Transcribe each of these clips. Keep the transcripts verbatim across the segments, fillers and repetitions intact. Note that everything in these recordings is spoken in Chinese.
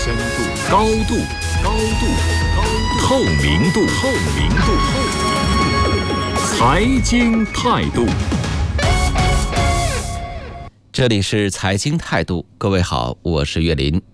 深度、高度、高度、高度、透明度、透明度、透明度。财经态度。 这里是财经态度，各位好，我是岳林。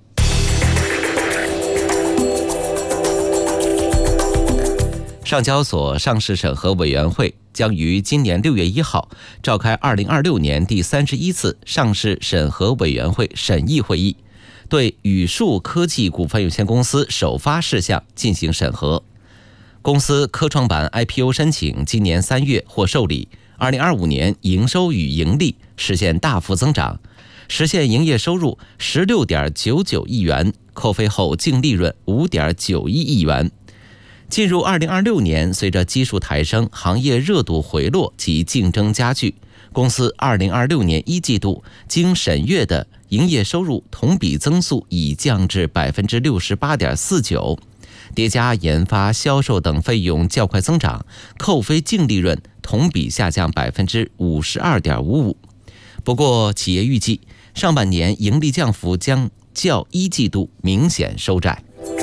上交所上市审核委员会将于今年六月一号召开二零二六年第三十一次上市审核委员会审议会议，对宇树科技股份有限公司首发事项进行审核。公司科创板 I P O 申请今年三月获受理，二零二五年营收与盈利实现大幅增长，实现营业收入 十六点九九亿元，扣非后净利润 五点九一亿元。进入二零二六年，随着基数抬升、行业热度回落及竞争加剧，公司二零二六年一季度经审阅的营业收入同比增速已降至 百分之六十八点四九， 叠加研发、销售等费用较快增长，扣非净利润同比下降 百分之五十二点五五。不过，企业预计上半年盈利降幅将较一季度明显收窄。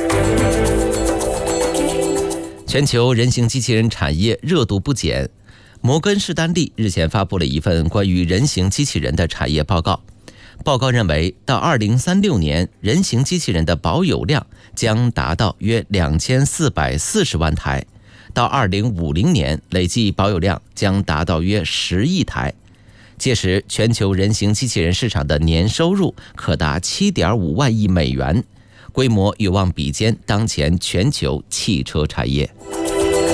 全球人形机器人产业热度不减，摩根士丹利日前发布了一份关于人形机器人的产业报告。报告认为，到二零三六年，人形机器人的保有量将达到约两千四百四十万台，到二零五零年，累计保有量将达到约十亿台。届时，全球人形机器人市场的年收入可达 七点五万亿美元，规模有望比肩当前全球汽车产业。